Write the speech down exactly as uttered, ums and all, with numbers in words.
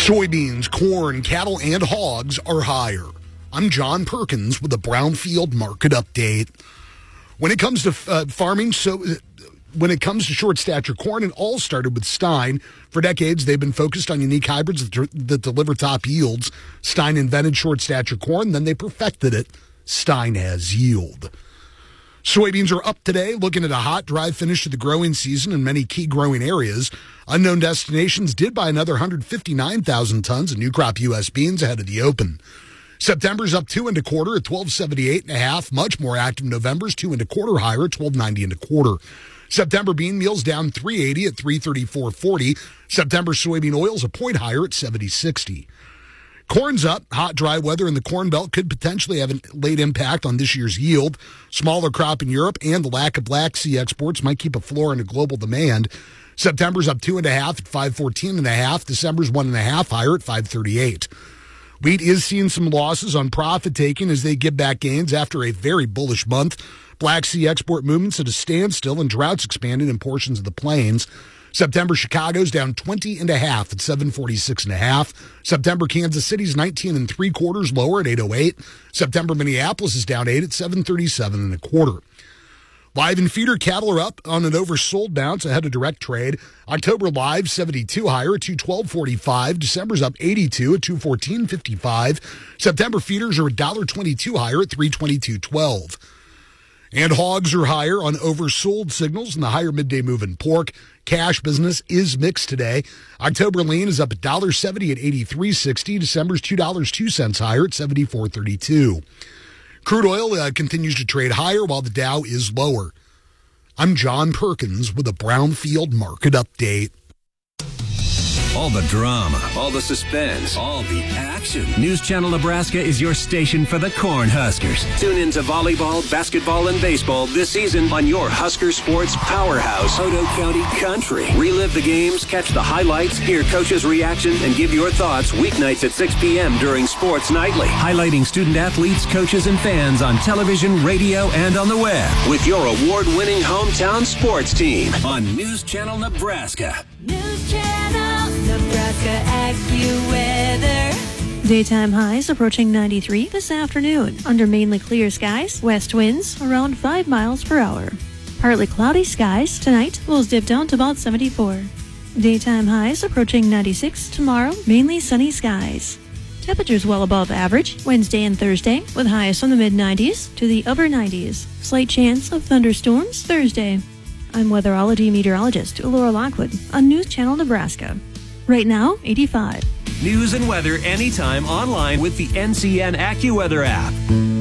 Soybeans, corn, cattle, and hogs are higher. I'm John Perkins with a Brownfield Market Update. When it comes to uh, farming, so uh, when it comes to short stature corn, it all started with Stein. For decades, they've been focused on unique hybrids that, that deliver top yields. Stein invented short stature corn, then they perfected it. Stein has yield. Soybeans are up today, looking at a hot, dry finish to the growing season in many key growing areas. Unknown Destinations did buy another one hundred fifty-nine thousand tons of new crop U S beans ahead of the open. September's up two and a quarter at twelve seventy-eight and a half. Much more active November's two and a quarter higher at twelve ninety and a quarter. September bean meal's down three eighty at three thirty-four forty. September soybean oil's a point higher at seventy sixty. Corn's up. Hot, dry weather in the Corn Belt could potentially have a late impact on this year's yield. Smaller crop in Europe and the lack of Black Sea exports might keep a floor into global demand. September's up two and a half at five fourteen and a half. December's one and a half higher at five thirty-eight. Wheat is seeing some losses on profit taking as they give back gains after a very bullish month. Black Sea export movements at a standstill and droughts expanding in portions of the plains. September Chicago's down twenty and a half at seven forty-six and a half. September Kansas City's nineteen and three quarters lower at eight oh eight. September Minneapolis is down eight at seven thirty-seven and a quarter. Live and feeder cattle are up on an oversold bounce ahead of direct trade. October live seventy-two higher at two twelve forty-five. December's up eighty-two at two fourteen fifty-five. September feeders are one dollar twenty-two higher at three twenty-two twelve. And hogs are higher on oversold signals in the higher midday move in pork. Cash business is mixed today. October lean is up one dollar seventy at eighty-three sixty. December's two dollars and two cents higher at seventy-four thirty-two. Crude oil uh, continues to trade higher while the Dow is lower. I'm John Perkins with a Brownfield Market Update. All the drama, all the suspense, all the action. News Channel Nebraska is your station for the Cornhuskers. Tune in to volleyball, basketball, and baseball this season on your Husker Sports powerhouse, Otoe County Country. Relive the games, catch the highlights, hear coaches' reaction, and give your thoughts weeknights at six p.m. during Sports Nightly. Highlighting student athletes, coaches, and fans on television, radio, and on the web. With your award-winning hometown sports team on News Channel Nebraska. News Channel Nebraska AccuWeather. Daytime highs approaching ninety-three this afternoon. Under mainly clear skies, west winds around five miles per hour. Partly cloudy skies tonight, lows dip down to about seventy-four. Daytime highs approaching ninety-six tomorrow, mainly sunny skies. Temperatures well above average Wednesday and Thursday, with highs from the mid nineties to the upper nineties. Slight chance of thunderstorms Thursday. I'm weatherology meteorologist Laura Lockwood on News Channel Nebraska. Right now, eighty-five. News and weather anytime online with the N C N AccuWeather app.